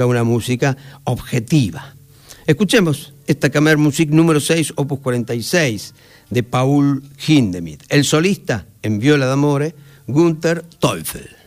una música objetiva. Escuchemos esta Kammermusik número 6, opus 46, de Paul Hindemith. El solista en viola d'amore, Günther Teufel.